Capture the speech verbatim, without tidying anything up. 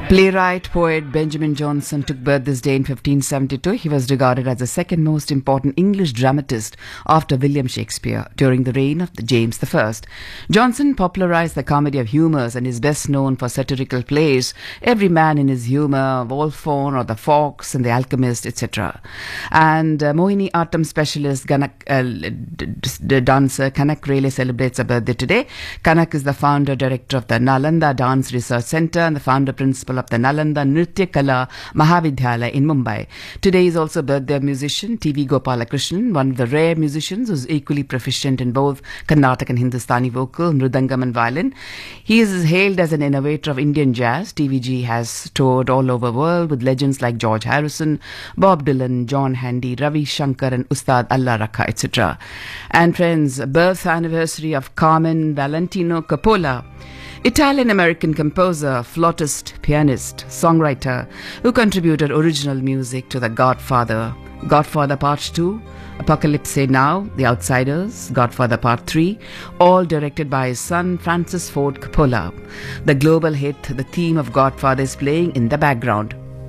Playwright, poet Benjamin Jonson took birth this day in fifteen seventy-two. He was regarded as the second most important English dramatist after William Shakespeare during the reign of James the First. Jonson popularized the comedy of humours and is best known for satirical plays Every Man in His Humour, Wolfone or The Fox and The Alchemist, et cetera. And uh, Mohini Attam specialist Kanak, uh, d- d- dancer Kanak Rele celebrates a birthday today. Kanak is the founder director of the Nalanda Dance Research Centre and the founder principal of the Nalanda Nritya Kala Mahavidyalaya in Mumbai. Today is also birthday of musician T V Gopalakrishnan, one of the rare musicians who's equally proficient in both Carnatic and Hindustani vocal, mridangam and violin. He is hailed as an innovator of Indian jazz. T V G has toured all over the world with legends like George Harrison, Bob Dylan, John Handy, Ravi Shankar and Ustad Allah Rakha, et cetera. And friends, birth anniversary of Carmen Valentino Coppola, Italian-American composer, flautist, pianist, songwriter, who contributed original music to The Godfather, Godfather Part two, Apocalypse Now, The Outsiders, Godfather Part three, all directed by his son Francis Ford Coppola. The global hit, the theme of Godfather is playing in the background.